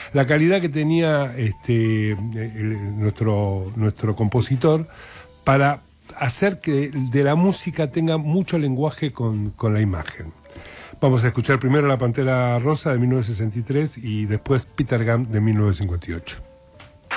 la calidad que tenía nuestro compositor para hacer que de la música tenga mucho lenguaje con la imagen. Vamos a escuchar primero La Pantera Rosa de 1963 y después Peter Gunn de 1958.